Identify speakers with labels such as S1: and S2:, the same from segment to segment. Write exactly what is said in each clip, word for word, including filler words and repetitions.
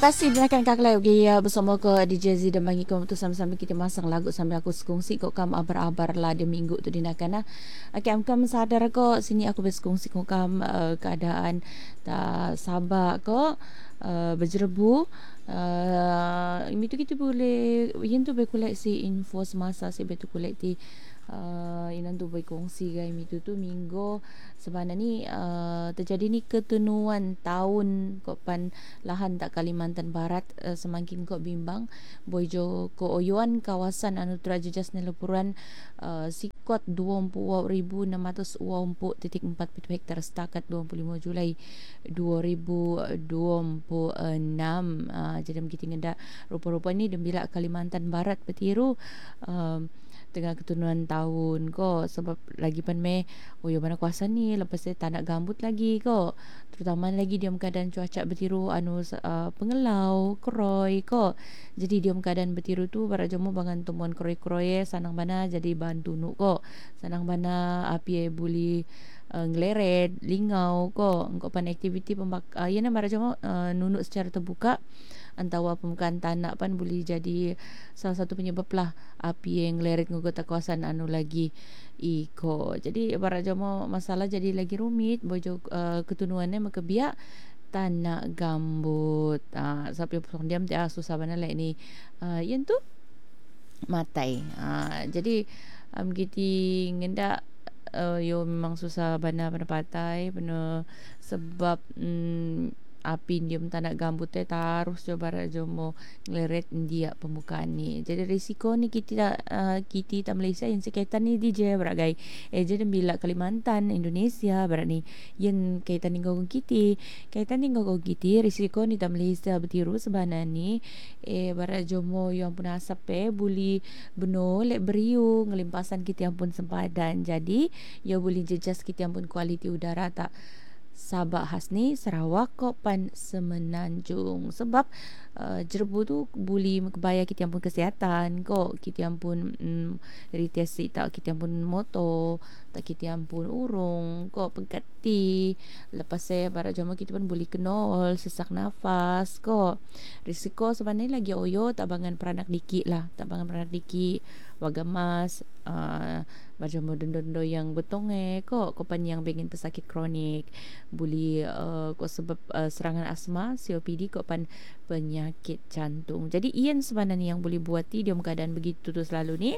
S1: kasih dengarkan kakak lagi ya, bersama ke D J Z dan bagi kamu tu sama-sama kita masang lagu sambil aku sekongsi kau kamu abar-abar lah dia minggu tu dinakana. Okay, kamu sadar kok sini aku bersekongsi kau kamu uh, keadaan tak sabar kok uh, berjerebu. Uh, ini tu kita boleh yang tu boleh koleksi info semasa si betul koleksi uh, inan tu boleh kongsi guys itu tu minggu sebenarnya ni uh, terjadi ni ketenuan tahun kok pan lahan tak Kalimantan Barat uh, semakin kok bimbang bojo ko oyuan kawasan anu trajejas nelepuran uh, sikot dua puluh ribu enam ratus dua puluh titik empat hektar setakat dua puluh lima Julai dua ribu dua puluh enam. uh, jadi kita ngedak rupa-rupa ni dembila Kalimantan Barat bertiru uh, tengah keturunan tahun kok sebab lagi pan me oh ya mana kuasa ni lepas tu tak nak gambut lagi kok terutama lagi diam keadaan cuaca bertiru anu uh, pengelau kroy kok jadi diam keadaan bertiru tu para jomo bangan temuan kroy-kroy sanang bana jadi bahan tunuk kok sanang bana api buli uh, ngeleret lingau kok engkau pan aktiviti pembak uh, ya na para jomo uh, nunuk secara terbuka antara pembukaan tanah pan boleh jadi salah satu penyebab lah api yang leret ngugota kawasan anu lagi iko. Jadi para jamo masalah jadi lagi rumit bojo uh, ketunuannya maka biak tanah gambut. Ah uh, sampai pusong diam dia susah bana lek ni. Uh, yang tu matai. Uh, jadi am um, kiti ngendak uh, yo memang susah bana pada patai bana sebab mm, api diam tanah gambut teh tarus coba jomo ngeleret dia pembukaan ni. Jadi risiko ni kita uh, kita ta Malaysia yang sekaitan ni D J beragai. Eh jadi bila Kalimantan Indonesia berat ni yang kaitan dengan kita, kaitan dengan kita risiko ni ta Malaysia bertiru sebenarnya ni eh berat jomo yang pun asap eh buli beno lek beriu ngelimpasan kita yang pun sempadan. Jadi ya boleh jejas kita yang pun kualiti udara tak Sabak Hasni Sarawak kok pan Semenanjung sebab uh, jerebu tu boleh kebaya kita yang pun kesihatan kok kita yang pun mm, iritasi tak kita yang pun motor tak kita yang pun urung kok pegati lepas saya para jamaah kita pun boleh kenal sesak nafas kok risiko sebenarnya lagi oyo tak bangan peranak dikit lah tak bangan peranak dikit wagamas uh, macam dondo-dondo yang betong eh kok kopan yang pengen pesakit kronik boleh uh, kok sebab uh, serangan asma C O P D kok pan penyakit jantung. Jadi ian sebenarnya yang boleh buati dia keadaan begitu tu selalu ni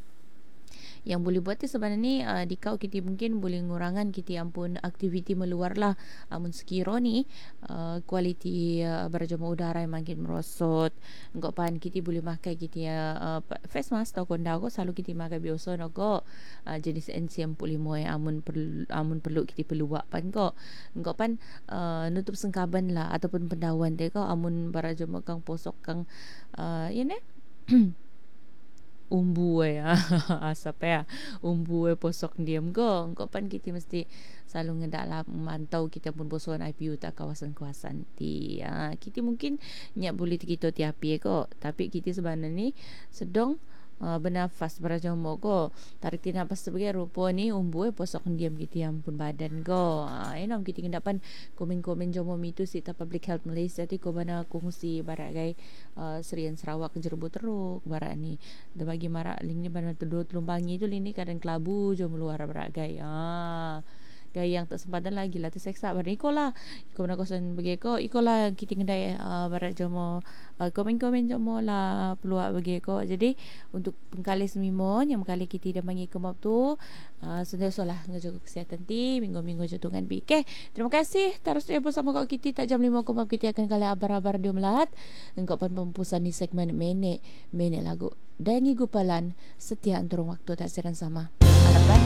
S1: yang boleh buat tu sebenarnya ni uh, di kau kita mungkin boleh ngurangan kita ampun aktiviti meluar lah amun sekiro ni uh, kualiti uh, berjama udara yang makin merosot engkau pan kita boleh makai kita uh, face mask atau konda ko selalu kita makai biasa no ko uh, jenis N C M polimo yang amun perlu amun perlu kita peluak pan ko engkau pan uh, nutup sengkaban lah ataupun pendawan deh ko amun berjama kang posok kang uh, ya ne umbu ya asap ya umbu posok diam go engkau pan kita mesti selalu ngedak lah memantau kita pun bosan I P U tak kawasan-kawasan ti ya, kita mungkin nyak boleh kita tiapi kok tapi kita sebenarnya ni sedang Uh, bernafas berjamo ko tarik nafas sebagai rupa ni umbu posok diam kita yang pun badan ko uh, enom kita kendapan komen-komen jomo mitu sita Public Health Malaysia ti ko bana kongsi barat gai uh, Serian Sarawak Jerebu Teruk barat ni da bagi marak ling ni bana tudut lumbangi tu lini kadang kelabu jomo luar barat gai ah gaya yang tak sempadan lagi lah terseksa barat iko lah iko nak kosan bagi ko iko lah kita ngendai uh, barat jomo uh, komen-komen jomo lah peluang bagi ko. Jadi untuk pengkali semimo yang kali kita dah bagi kemap tu uh, sentiasa lah ngejaga kesihatan ti minggu-minggu jatungan bi. Okay, terima kasih terus dia bersama kau kita tak jam lima kemap kita akan kali abar-abar dia melat engkau pan pempusan ni segmen menek menek lagu dan gupalan setia anturung waktu tak siran sama harapan